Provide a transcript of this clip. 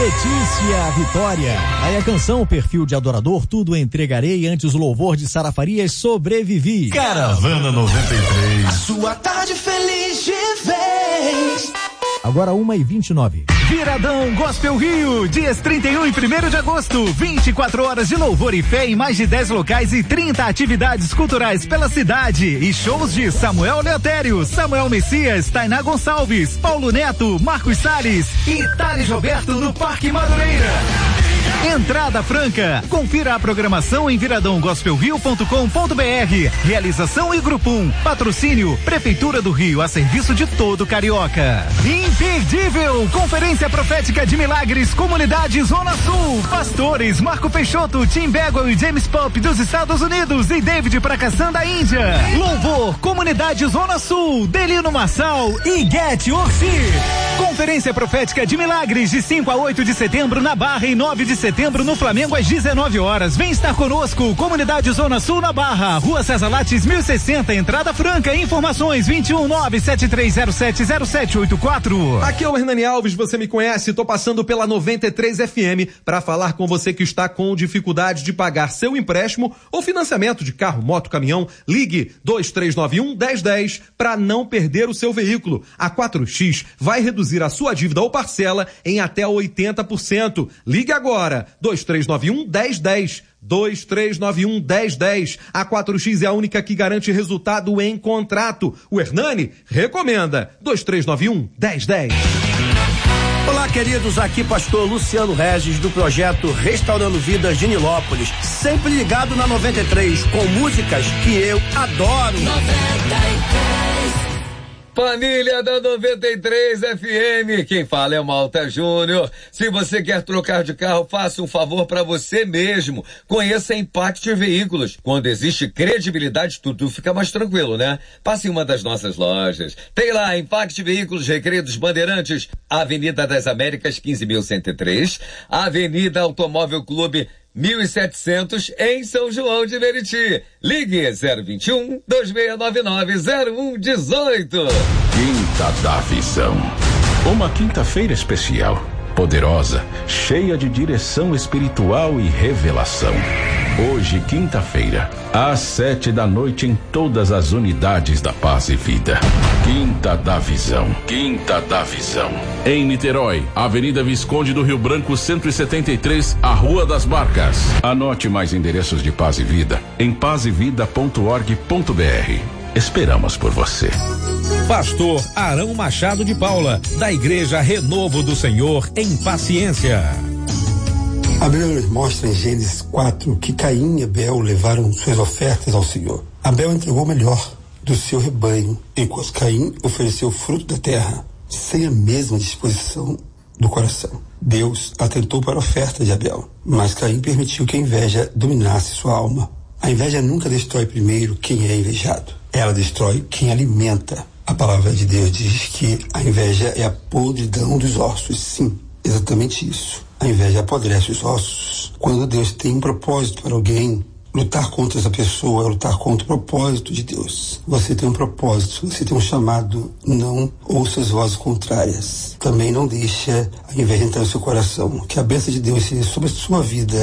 Letícia Vitória. Aí a canção, o perfil de adorador, tudo entregarei, antes o louvor de Sara Farias, sobrevivi. Caravana 93. A sua tarde feliz de vez. Agora 1h29. Viradão Gospel Rio, dias 31 e 1º de agosto, 24 horas de louvor e fé em mais de 10 locais e 30 atividades culturais pela cidade e shows de Samuel Leotério, Samuel Messias, Tainá Gonçalves, Paulo Neto, Marcos Salles e Thales Roberto no Parque Madureira. Entrada franca. Confira a programação em viradãogospelrio.com.br. Realização e Grupo 1. Patrocínio Prefeitura do Rio, a serviço de todo carioca. Imperdível. Conferência Profética de Milagres, Comunidade Zona Sul. Pastores Marco Peixoto, Tim Bagwell e James Pop dos Estados Unidos e David Prakassan da Índia. Louvor, Comunidade Zona Sul, Delino Marçal e Get Orsi. Conferência Profética de Milagres de 5 a 8 de setembro na Barra e 9 de setembro no Flamengo às 19 horas. Vem estar conosco, Comunidade Zona Sul na Barra, Rua César Lattes 1060, entrada franca. Informações 21973070784. Aqui é o Hernani Alves, você me conhece, tô passando pela 93 FM para falar com você que está com dificuldade de pagar seu empréstimo ou financiamento de carro, moto, caminhão. Ligue 2391-1010 para não perder o seu veículo. A 4X vai reduzir a sua dívida ou parcela em até 80%. Ligue agora, 2391-1010. 2391-1010. A 4X é a única que garante resultado em contrato. O Hernani recomenda. 2391-1010. Olá, queridos, aqui pastor Luciano Regis do projeto Restaurando Vidas de Nilópolis, sempre ligado na 93 com músicas que eu adoro. 93. Família da 93 FM, quem fala é o Malta Júnior. Se você quer trocar de carro, faça um favor para você mesmo. Conheça a Impact Veículos. Quando existe credibilidade, tudo fica mais tranquilo, né? Passe em uma das nossas lojas. Tem lá Impact Veículos, Recreio dos Bandeirantes, Avenida das Américas 15.103, Avenida Automóvel Clube 1700 em São João de Meriti. Ligue 021-2699-0118. Quinta da Visão. Uma quinta-feira especial, poderosa, cheia de direção espiritual e revelação. Hoje, quinta-feira, às 7h em todas as unidades da Paz e Vida. Quinta da Visão. Quinta da Visão. Em Niterói, Avenida Visconde do Rio Branco 173, a Rua das Barcas. Anote mais endereços de Paz e Vida em pazevida.org.br. Esperamos por você. Pastor Arão Machado de Paula, da Igreja Renovo do Senhor em Paciência. A Bíblia nos mostra em Gênesis 4 que Caim e Abel levaram suas ofertas ao Senhor. Abel entregou o melhor do seu rebanho, enquanto Caim ofereceu o fruto da terra, sem a mesma disposição do coração. Deus atentou para a oferta de Abel, mas Caim permitiu que a inveja dominasse sua alma. A inveja nunca destrói primeiro quem é invejado. Ela destrói quem alimenta. A palavra de Deus diz que a inveja é a podridão dos ossos. Sim, exatamente isso. A inveja apodrece os ossos. Quando Deus tem um propósito para alguém, lutar contra essa pessoa é lutar contra o propósito de Deus. Você tem um propósito, você tem um chamado, não ouça as vozes contrárias. Também não deixa a inveja entrar no seu coração. Que a bênção de Deus seja sobre a sua vida.